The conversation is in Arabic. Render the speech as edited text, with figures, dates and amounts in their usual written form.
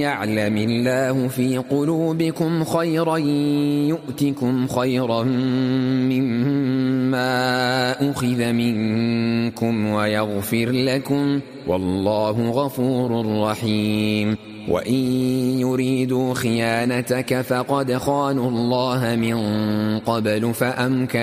يعلم الله في قلوبكم خيرا يؤتكم خيرا مما أخذ منكم ويغفر لكم والله غفور رحيم. وإن يريدوا خيانتك فقد خانوا الله من قبل فأمكن